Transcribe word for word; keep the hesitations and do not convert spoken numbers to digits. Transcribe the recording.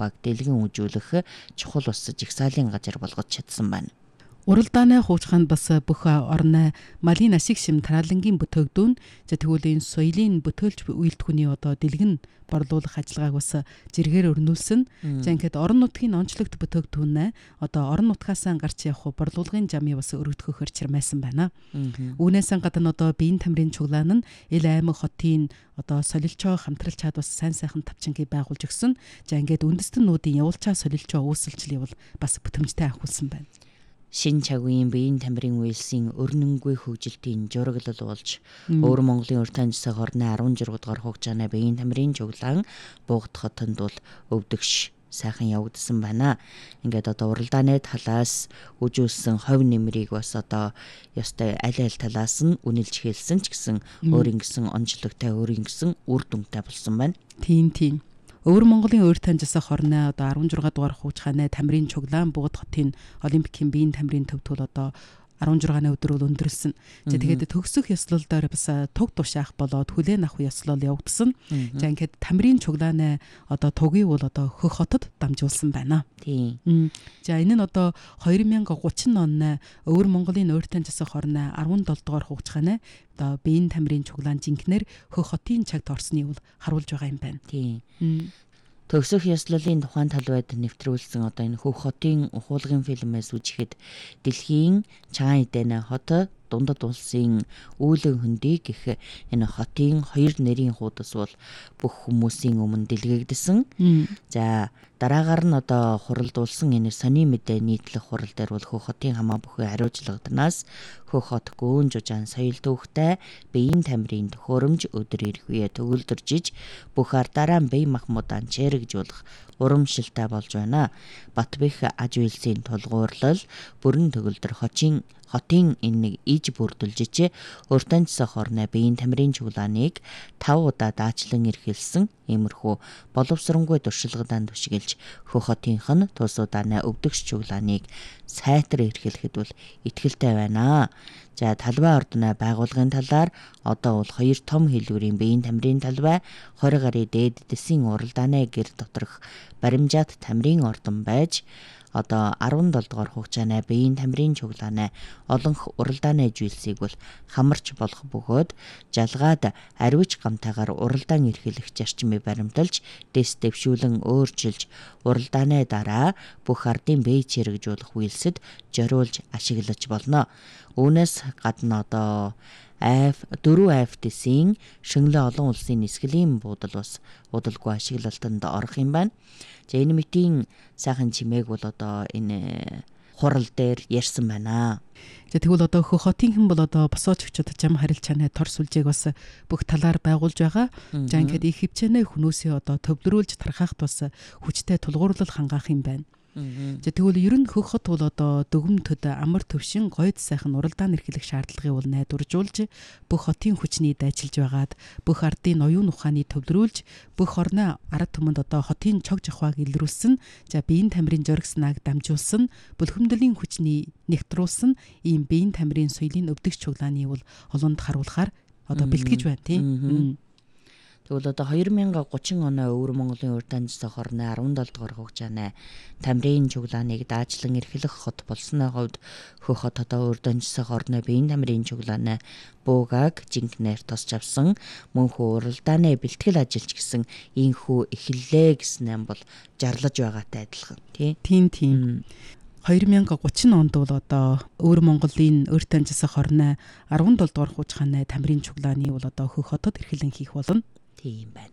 ухааг дэлгэн үжүүлэх чухал ус жигсаалын газар болгож чадсан байна. Уралдааны хуучханд бас бүх орны малын ашиг шим тараалангийн бүтээгдүүн за тэгвэл энэ соёлын бүтээлч үйлдвэрний одоо дэлгэн борлуулах ажиллагааг бас зэргээр өрнүүлсэн. За ингээд орон нутгийн онцлогт бүтээгдүүнээ одоо орон нутгаас гарч явах борлуулгын замыг бас өргөдөхөөр чирмайсан байна. Үүнээс гадна одоо биеийн тамирын чуглаан нь Ил аймаг хотын одоо солилчоо хамтралч чад бас сайн сайхан тавчингийг байгуулж өгсөн. За ингээд үндэстэн нүүдийн явуулчаа солилчоо үүсэлчлийг бол бас бүтэмжтэй ахиулсан байна. Шин чагийн биеийн тамирын үйлсийн өрнөнгүй хөгжилтийн жураглал болж Өвөр Монголын урт таньжсаг хорны арван журам дугаар хугацааны биеийн тамирын чуглаан Бугт хотод бол өвдөгш сайхан явагдсан байна. Ингээд одоо уралдааны талаас үжүүлсэн ховь нэмрийг бас одоо ёстой аль аль талаас нь үнэлж хэлсэн ч гэсэн өөрийн гэсэн онцлогтой өөрийн гэсэн үр дүнтэй болсон байна. Тийм тийм. Өвөр Монголын урт таньжсаг хорны одоо арван журам дугаар хугацааны тамирын чуглаан Бугт хотын Олимпикийн биеийн тамирын төвтөл одоо арван журам өдөр бол өндөрлсөн. За тэгээд төгсөх ёслол дээр бас туг тушаах болоод хүлээн авах ёслол явагдсан. За ингээд тамирын чуглааны одоо тугийг бол одоо Хөх хотод дамжуулсан байна. Тийм. За энэ нь одоо две тысячи тридцать оны Өвөр Монголын урт таньжсаг хорны арван долоо дугаар хугацааны одоо биеийн тамирын чуглаан жинкнэр Хөх хотын чагт орсныг бол харуулж байгаа юм байна. Тийм. Төгсөх ёслолын тухайн талбайд нэвтрүүлсэн одоо энэ Хөх хотын ухуулгын фильмээс үжихэд дэлхийн Чаан эдэнэ хот дундад улсын үүлэн хөндийг гэх энэ хотын хоёр нэрийн хуудас бол бүх хүмүүсийн өмнө дэлгэгдсэн. За дараагаар нь одоо хуралдуулсан энэ сони мэдээ нийтлэх хурал дээр бол Хөх хотын хамаа бүхий хариуцлагаднаас Хөх хот гүн жужаан соёл түүхтэй биеийн тамирын төхөөрөмж өдөр ирэх үе төгөлдөржиж бүх ардаараа бие махбодаа чэрэгжүүлэх урамшилтай болж байна. Батбэх аж үйлсийн тулгуурлал бүрэн төгөлдөр хотын хотын энэ иж бүрдүүлжээ. Урт таньжсаг хорны биеийн тамирын чуглааныг тав удаа даачлан эрхэлсэн. Иймэрхүү боловсронгуй туршилгадан түшигэлж Хөх хотынх нь тус удааны өвдөгч чуглааныг сайтар эрхлэхэд бол итгэлтэй байна. За талбай ордны байгууллагын талаар одоо бол хоёр том хэлбэрийн биеийн тамирын талбай двадцать гаруй дээд дэсийн уралдааны гэр доторх баримжаат тамирын ордон байж одоо арван долоо дугаар хугацааны биеийн тамирын чуглааны олонх уралдааны зүйлсийг бол хамарч болох бөгөөд жалгаад ариуч гамтайгаар уралдаан эрхлэх зарчмыг баримталж дэс дэвшүүлэн өөрчилж уралдааны дараа бүх ардын бие чирэгжүүлэх үйлсэд зориулж ашиглаж болно. Үүнээс гадна одоо Аф дөрвөн афтисийн шингэлээ олон улсын нисгэлийн буудал бас удалгүй ашиглалтанд орох юм байна. За энэ мэтийн сайхан чимээг бол одоо энэ хурал дээр ярьсан байна. За тэгвэл одоо Хөх хотын хэн бол одоо босоочгчод зам харилцааны тор сүлжээг бас бүх талаар байгуулж байгаа. За ингээд их хвчээнэ хүмүүсээ одоо төвлөрүүлж тархахт бас хүчтэй тулгуурлал хангаах юм байна. За тэгвэл ер нь Хөх хот бол одоо дүгмөд амар төвшин гойд сайхан уралдаан эрхлэх шаардлагыг бол найдваржуулж бүх хотын хүчний дайчилж байгаад бүх ардын оюун ухааны төвлөрүүлж бүх орны ард түмэнд одоо хотын чог жахваг илрүүлсэн. За биеийн тамирын жоргснаг дамжуулсан бүлхэмдлийн хүчний нэгтруулсан ийм биеийн тамирын соёлын өвдөгч чуглааны бол олонд харуулахаар одоо бэлтгэж байна тийм. Тэгвэл одоо две тысячи тридцать оны Өвөр Монголын урт таньжсаг хорны арван долоо дугаар хугацааны тамирын чуглааныг даачлан эрхлэх хот болсны хувьд Хөх хот одоо урт таньжсаг хорны биеийн тамирын чуглааны буугааг жинкнээр тосч авсан мөнхөө уралдааны бэлтгэл ажилч гэсэн ийхүү эхэллээ гэсэн юм бол жарлаж байгаатай адилхан тий. Тийм тийм. две тысячи тридцать онд бол одоо Өвөр Монголын урт таньжсаг хорны арван долоо дугаар хугацааны тамирын чуглааны бол одоо Хөх хотод эрхлэн хийх болно. Тийм байна.